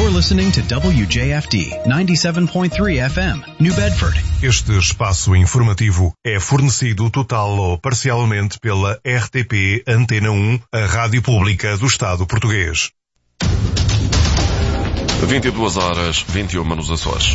You're listening to WJFD 97.3 FM, New Bedford. Este espaço informativo é fornecido total ou parcialmente pela RTP Antena 1, a rádio pública do Estado português. 22h21 nos Açores.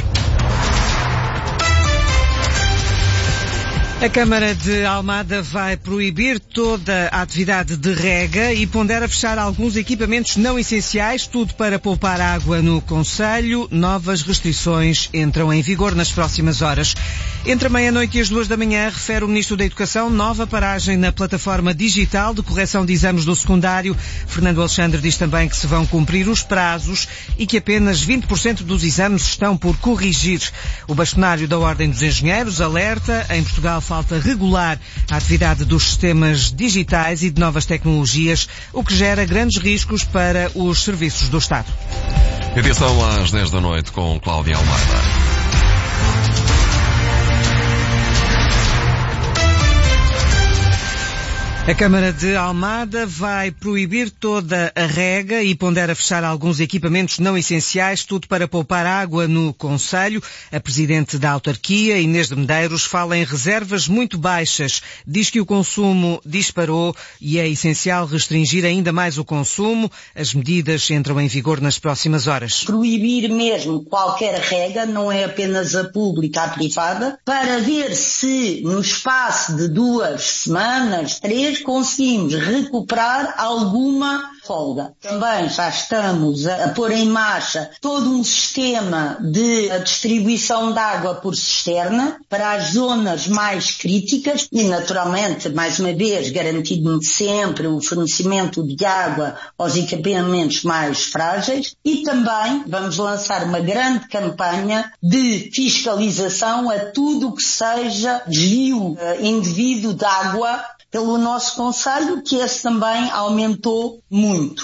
A Câmara de Almada vai proibir toda a atividade de rega e pondera fechar alguns equipamentos não essenciais, tudo para poupar água no concelho. Novas restrições entram em vigor nas próximas horas. Entre a meia-noite e as 2 da manhã, refere o Ministro da Educação, nova paragem na plataforma digital de correção de exames do secundário. Fernando Alexandre diz também que se vão cumprir os prazos e que apenas 20% dos exames estão por corrigir. O bastonário da Ordem dos Engenheiros alerta, em Portugal falta regular a atividade dos sistemas digitais e de novas tecnologias, o que gera grandes riscos para os serviços do Estado. Edição às 10 da noite com Cláudia Almeida. A Câmara de Almada vai proibir toda a rega e pondera fechar alguns equipamentos não essenciais, tudo para poupar água no concelho. A Presidente da autarquia, Inês de Medeiros, fala em reservas muito baixas. Diz que o consumo disparou e é essencial restringir ainda mais o consumo. As medidas entram em vigor nas próximas horas. Proibir mesmo qualquer rega, não é apenas a pública, a privada, para ver se no espaço de 2 semanas, 3, conseguimos recuperar alguma folga. Também já estamos a pôr em marcha todo um sistema de distribuição de água por cisterna para as zonas mais críticas e, naturalmente, mais uma vez, garantindo sempre o fornecimento de água aos equipamentos mais frágeis, e também vamos lançar uma grande campanha de fiscalização a tudo o que seja desvio indevido de água pelo nosso concelho, que esse também aumentou muito.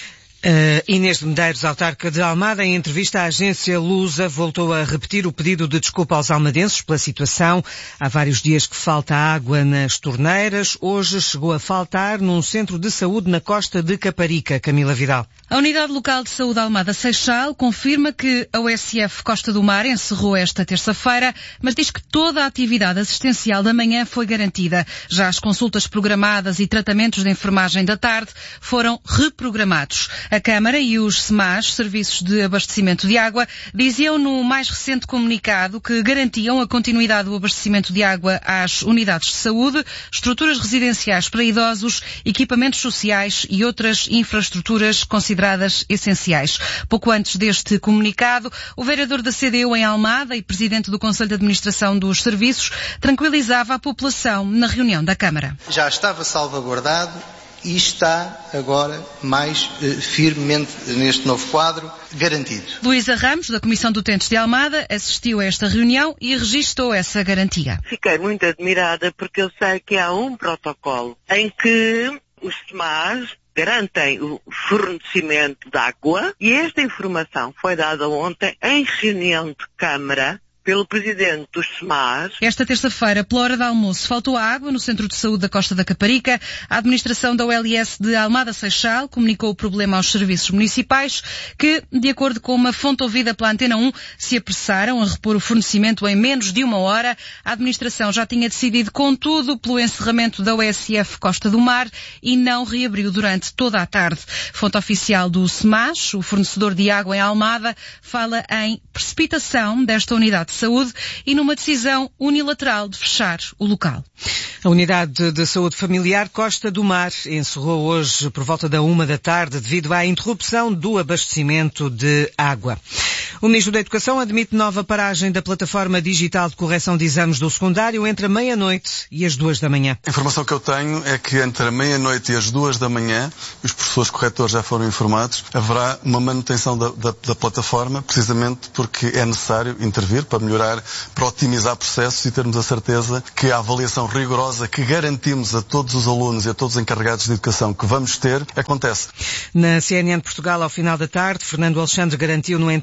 Inês de Medeiros, autarca de Almada, em entrevista à agência Lusa, voltou a repetir o pedido de desculpa aos almadenses pela situação. Há vários dias que falta água nas torneiras. Hoje chegou a faltar num centro de saúde na costa de Caparica. Camila Vidal. A Unidade Local de Saúde Almada Seixal confirma que a USF Costa do Mar encerrou esta terça-feira, mas diz que toda a atividade assistencial da manhã foi garantida. Já as consultas programadas e tratamentos de enfermagem da tarde foram reprogramados. A Câmara e os SEMAS, Serviços de Abastecimento de Água, diziam no mais recente comunicado que garantiam a continuidade do abastecimento de água às unidades de saúde, estruturas residenciais para idosos, equipamentos sociais e outras infraestruturas consideradas essenciais. Pouco antes deste comunicado, o vereador da CDU em Almada e presidente do Conselho de Administração dos Serviços tranquilizava a população na reunião da Câmara. Já estava salvaguardado e está agora mais firmemente neste novo quadro garantido. Luísa Ramos, da Comissão de Utentes de Almada, assistiu a esta reunião e registou essa garantia. Fiquei muito admirada porque eu sei que há um protocolo em que os SEMAS garantem o fornecimento de água e esta informação foi dada ontem em reunião de Câmara pelo presidente dos SEMAS. Esta terça-feira, pela hora de almoço, faltou água no Centro de Saúde da Costa da Caparica. A administração da OLS de Almada Seixal comunicou o problema aos serviços municipais que, de acordo com uma fonte ouvida pela Antena 1, se apressaram a repor o fornecimento em menos de 1 hora. A administração já tinha decidido, contudo, pelo encerramento da USF Costa do Mar e não reabriu durante toda a tarde. Fonte oficial do SEMAS, o fornecedor de água em Almada, fala em precipitação desta unidade de saúde e numa decisão unilateral de fechar o local. A Unidade de Saúde Familiar Costa do Mar encerrou hoje por volta da 1 da tarde devido à interrupção do abastecimento de água. O Ministro da Educação admite nova paragem da plataforma digital de correção de exames do secundário entre a meia-noite e as 2 da manhã. A informação que eu tenho é que entre a meia-noite e as 2 da manhã, os professores corretores já foram informados, haverá uma manutenção da plataforma, precisamente porque é necessário intervir para melhorar, para otimizar processos e termos a certeza que a avaliação rigorosa que garantimos a todos os alunos e a todos os encarregados de educação que vamos ter, acontece. Na CNN Portugal, ao final da tarde, Fernando Alexandre garantiu, no entanto, que esta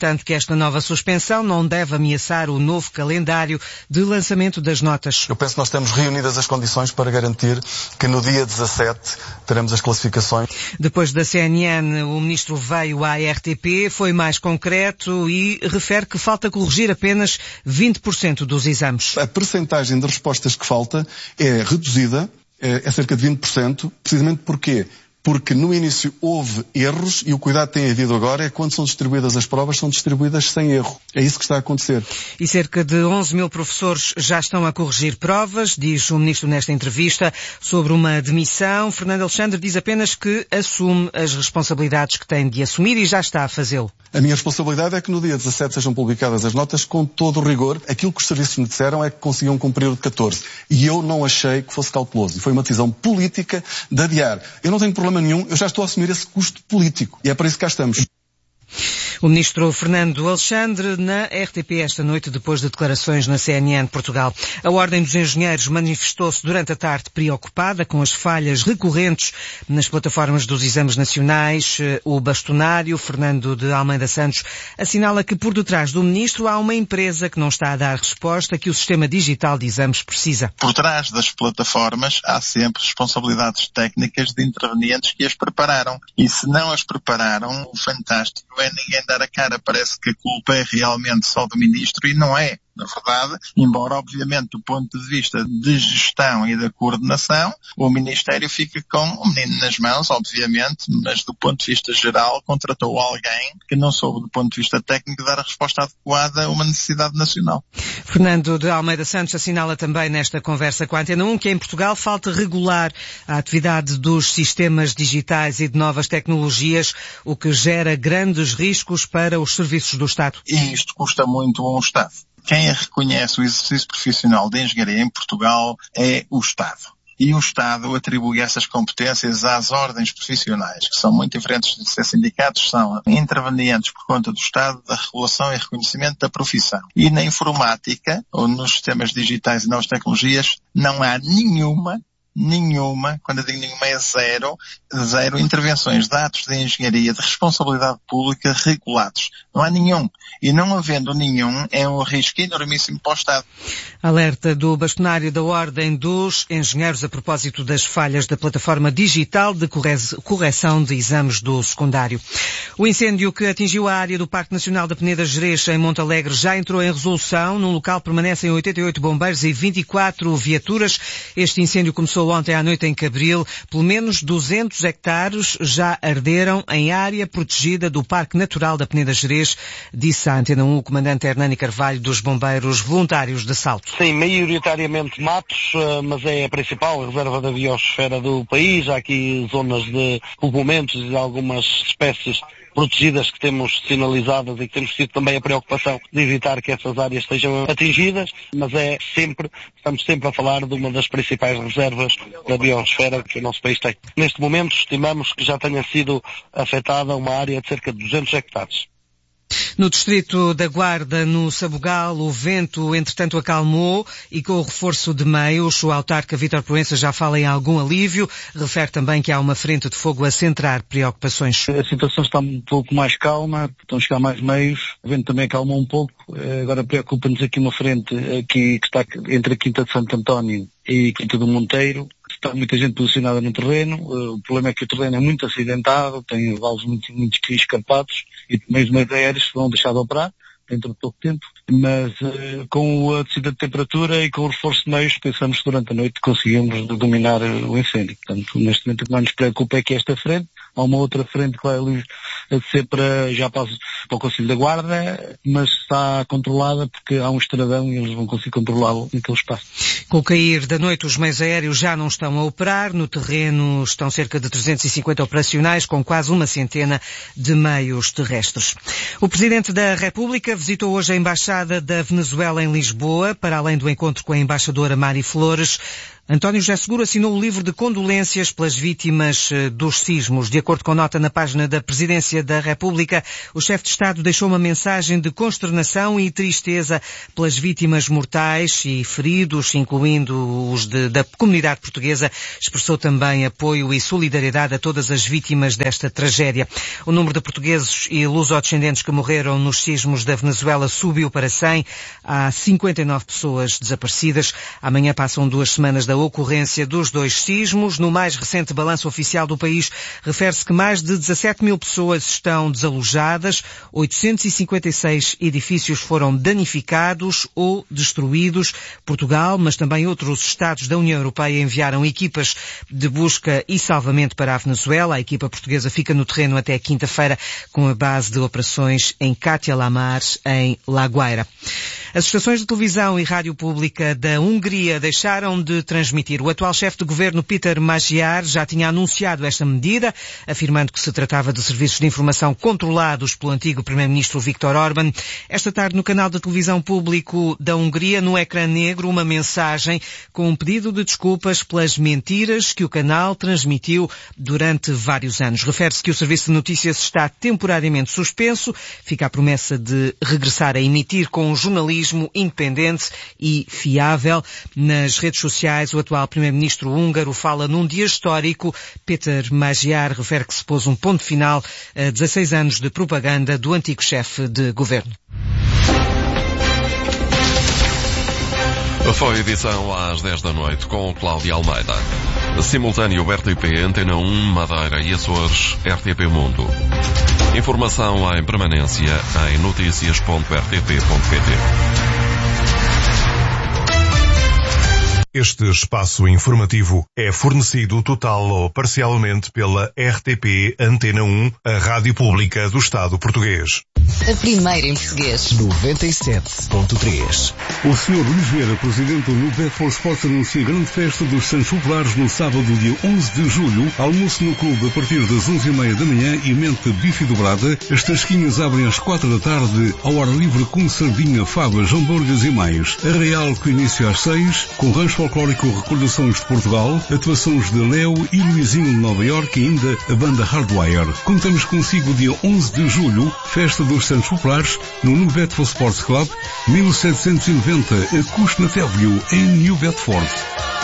esta nova suspensão não deve ameaçar o novo calendário de lançamento das notas. Eu penso que nós temos reunidas as condições para garantir que no dia 17 teremos as classificações. Depois da CNN, o Ministro veio à RTP, foi mais concreto e refere que falta corrigir apenas 20% dos exames. A percentagem de respostas que falta é reduzida, é cerca de 20%, precisamente porquê? Porque no início houve erros e o cuidado que tem havido agora é que quando são distribuídas as provas, são distribuídas sem erro. É isso que está a acontecer. E cerca de 11 mil professores já estão a corrigir provas, diz o Ministro nesta entrevista, sobre uma demissão. Fernando Alexandre diz apenas que assume as responsabilidades que tem de assumir e já está a fazê-lo. A minha responsabilidade é que no dia 17 sejam publicadas as notas com todo o rigor. Aquilo que os serviços me disseram é que conseguiam cumprir o de 14. E eu não achei que fosse cauteloso. E foi uma decisão política de adiar. Eu não tenho problema nenhum, eu já estou a assumir esse custo político. E é para isso que cá estamos. O Ministro Fernando Alexandre na RTP esta noite, depois de declarações na CNN Portugal. A Ordem dos Engenheiros manifestou-se durante a tarde preocupada com as falhas recorrentes nas plataformas dos exames nacionais. O bastonário, Fernando de Almeida Santos, assinala que por detrás do Ministro há uma empresa que não está a dar resposta que o sistema digital de exames precisa. Por trás das plataformas há sempre responsabilidades técnicas de intervenientes que as prepararam. E se não as prepararam, o fantástico é ninguém dar a cara. Parece que a culpa é realmente só do Ministro e não é. Na verdade, embora obviamente do ponto de vista de gestão e da coordenação, o Ministério fica com o menino nas mãos, obviamente, mas do ponto de vista geral contratou alguém que não soube do ponto de vista técnico dar a resposta adequada a uma necessidade nacional. Fernando de Almeida Santos assinala também nesta conversa com a Antena 1 que em Portugal falta regular a atividade dos sistemas digitais e de novas tecnologias, o que gera grandes riscos para os serviços do Estado. E isto custa muito a um Estado. Quem reconhece o exercício profissional de engenharia em Portugal é o Estado. E o Estado atribui essas competências às ordens profissionais, que são muito diferentes de ser sindicatos, são intervenientes por conta do Estado da regulação e reconhecimento da profissão. E na informática, ou nos sistemas digitais e novas tecnologias, não há nenhuma, quando eu digo nenhuma é zero intervenções de atos de engenharia de responsabilidade pública regulados. Não há nenhum. E não havendo nenhum, é um risco enormíssimo para o Estado. Alerta do bastonário da Ordem dos Engenheiros a propósito das falhas da plataforma digital de correção de exames do secundário. O incêndio que atingiu a área do Parque Nacional da Peneda Gerês, em Montalegre, já entrou em resolução. No local permanecem 88 bombeiros e 24 viaturas. Este incêndio começou ontem à noite em Cabril. Pelo menos 200 hectares já arderam em área protegida do Parque Natural da Peneda Gerês, disse à Antena 1 o comandante Hernani Carvalho dos Bombeiros Voluntários de Salto. Sim, maioritariamente matos, mas é a principal reserva da biosfera do país. Há aqui zonas de povoamentos e de algumas espécies protegidas que temos sinalizadas e que temos tido também a preocupação de evitar que essas áreas sejam atingidas, mas estamos sempre a falar de uma das principais reservas da biosfera que o nosso país tem. Neste momento estimamos que já tenha sido afetada uma área de cerca de 200 hectares. No distrito da Guarda, no Sabugal, o vento, entretanto, acalmou e com o reforço de meios, o autarca Vítor Proença já fala em algum alívio. Refere também que há uma frente de fogo a centrar preocupações. A situação está um pouco mais calma, estão a chegar mais meios, o vento também acalmou um pouco. Agora preocupa-nos aqui uma frente que está entre a Quinta de Santo António e a Quinta do Monteiro. Está muita gente posicionada no terreno. O problema é que o terreno é muito acidentado, tem valos muito escarpados e meios aéreos vão deixar de operar dentro de pouco tempo. Mas com a descida de temperatura e com o reforço de meios, pensamos que durante a noite conseguimos dominar o incêndio. Portanto, neste momento o que mais nos preocupa é que esta frente, há uma outra frente que vai ali a descer para o Concelho da Guarda, mas está controlada porque há um estradão e eles vão conseguir controlá-lo naquele espaço. Com o cair da noite, os meios aéreos já não estão a operar. No terreno estão cerca de 350 operacionais, com quase uma centena de meios terrestres. O Presidente da República visitou hoje a Embaixada da Venezuela em Lisboa, para além do encontro com a embaixadora Mari Flores. António José Seguro assinou o livro de condolências pelas vítimas dos sismos. De acordo com nota na página da Presidência da República, o chefe de Estado deixou uma mensagem de consternação e tristeza pelas vítimas mortais e feridos, incluindo os da comunidade portuguesa. Expressou também apoio e solidariedade a todas as vítimas desta tragédia. O número de portugueses e luso-descendentes que morreram nos sismos da Venezuela subiu para 100. Há 59 pessoas desaparecidas. Amanhã passam 2 semanas da ocorrência dos 2 sismos. No mais recente balanço oficial do país, refere-se que mais de 17 mil pessoas estão desalojadas, 856 edifícios foram danificados ou destruídos. Portugal, mas também outros Estados da União Europeia enviaram equipas de busca e salvamento para a Venezuela. A equipa portuguesa fica no terreno até quinta-feira com a base de operações em Cátia Lamar, em La Guaira. As estações de televisão e rádio pública da Hungria deixaram de transmitir. O atual chefe de governo, Péter Magyar, já tinha anunciado esta medida, afirmando que se tratava de serviços de informação controlados pelo antigo primeiro-ministro Viktor Orbán. Esta tarde, no canal de televisão público da Hungria, no ecrã negro, uma mensagem com um pedido de desculpas pelas mentiras que o canal transmitiu durante vários anos. Refere-se que o serviço de notícias está temporariamente suspenso. Fica a promessa de regressar a emitir com um jornalismo independente e fiável. Nas redes sociais, o atual primeiro-ministro húngaro fala num dia histórico. Péter Magyar refere que se pôs um ponto final a 16 anos de propaganda do antigo chefe de governo. Foi edição às 10 da noite com Cláudia Almeida. Simultâneo RTP, Antena 1, Madeira e Açores, RTP Mundo. Informação em permanência em noticias.rtp.pt. Este espaço informativo é fornecido total ou parcialmente pela RTP Antena 1, a rádio pública do Estado português. A primeira em português. 97.3. O Sr. Luís Vieira, presidente do Nubet for Sports, anuncia a grande festa dos Santos Populares no sábado, dia 11 de julho. Almoço no clube a partir das 11h30 da manhã e mente bife dobrada. As tasquinhas abrem às 4 da tarde, ao ar livre com sardinha, favas, hambúrgueres e mais. A Real com início às 6, com rancho folclórico Recordações de Portugal, atuações de Léo e Luizinho de Nova Iorque e ainda a banda Hardwire. Contamos consigo dia 11 de julho, festa dos Santos Populares, no New Bedford Sports Club, 1790, a Cusna Avenue, em New Bedford.